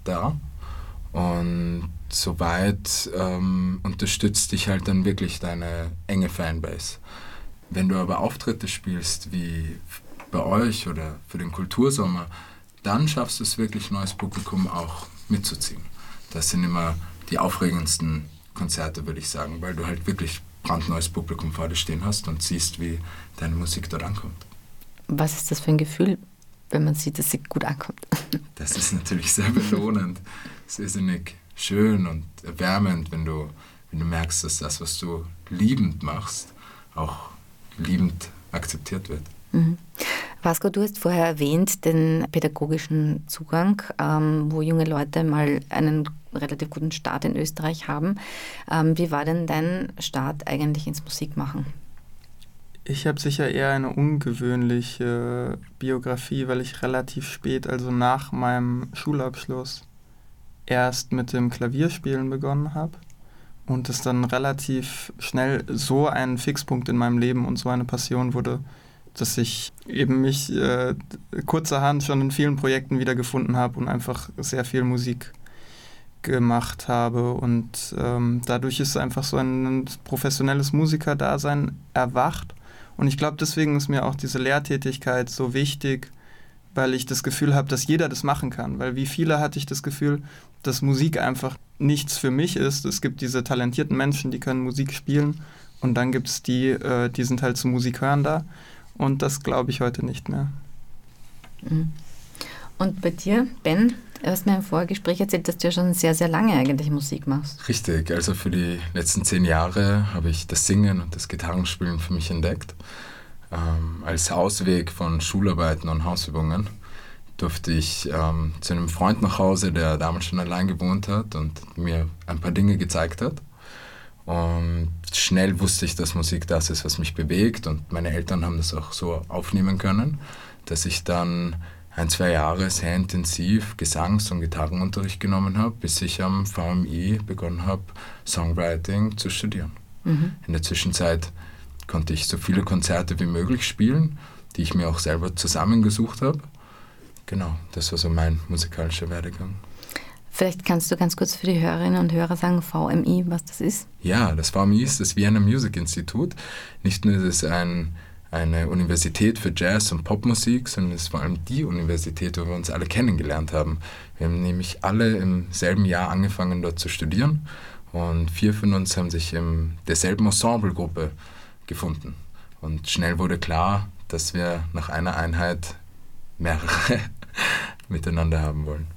da. Und soweit unterstützt dich halt dann wirklich deine enge Fanbase. Wenn du aber Auftritte spielst, wie bei euch oder für den Kultursommer, dann schaffst du es wirklich, neues Publikum auch mitzuziehen. Das sind immer die aufregendsten Konzerte, würde ich sagen, weil du halt wirklich brandneues Publikum vor dir stehen hast und siehst, wie deine Musik dort ankommt. Was ist das für ein Gefühl, wenn man sieht, dass sie gut ankommt? Das ist natürlich sehr belohnend. Es ist irrsinnig schön und erwärmend, wenn du merkst, dass das, was du liebend machst, auch liebend akzeptiert wird. Mhm. Vasco, du hast vorher erwähnt den pädagogischen Zugang, wo junge Leute mal einen relativ guten Start in Österreich haben. Wie war denn dein Start eigentlich ins Musikmachen? Ich habe sicher eher eine ungewöhnliche Biografie, weil ich relativ spät, also nach meinem Schulabschluss, erst mit dem Klavierspielen begonnen habe und es dann relativ schnell so ein Fixpunkt in meinem Leben und so eine Passion wurde, dass ich eben mich kurzerhand schon in vielen Projekten wiedergefunden habe und einfach sehr viel Musik gemacht habe. Und dadurch ist einfach so ein professionelles Musikerdasein erwacht. Und ich glaube, deswegen ist mir auch diese Lehrtätigkeit so wichtig, weil ich das Gefühl habe, dass jeder das machen kann. Weil wie viele hatte ich das Gefühl, dass Musik einfach nichts für mich ist. Es gibt diese talentierten Menschen, die können Musik spielen. Und dann gibt es die sind halt zum Musikhören da. Und das glaube ich heute nicht mehr. Und bei dir, Ben, du hast mir im Vorgespräch erzählt, dass du ja schon sehr, sehr lange eigentlich Musik machst. Richtig, also für die letzten 10 Jahre habe ich das Singen und das Gitarrenspielen für mich entdeckt. Als Ausweg von Schularbeiten und Hausübungen durfte ich zu einem Freund nach Hause, der damals schon allein gewohnt hat und mir ein paar Dinge gezeigt hat. Und schnell wusste ich, dass Musik das ist, was mich bewegt, und meine Eltern haben das auch so aufnehmen können, dass ich dann 1-2 Jahre sehr intensiv Gesangs- und Gitarrenunterricht genommen habe, bis ich am VMI begonnen habe, Songwriting zu studieren. In der Zwischenzeit konnte ich so viele Konzerte wie möglich spielen, die ich mir auch selber zusammengesucht habe. Genau, das war so mein musikalischer Werdegang. Vielleicht kannst du ganz kurz für die Hörerinnen und Hörer sagen, VMI, was das ist? Ja, das VMI ist das Vienna Music Institute. Nicht nur ist es eine Universität für Jazz- und Popmusik, sondern es ist vor allem die Universität, wo wir uns alle kennengelernt haben. Wir haben nämlich alle im selben Jahr angefangen, dort zu studieren, und 4 von uns haben sich in derselben Ensemblegruppe gefunden. Und schnell wurde klar, dass wir nach einer Einheit mehrere miteinander haben wollen.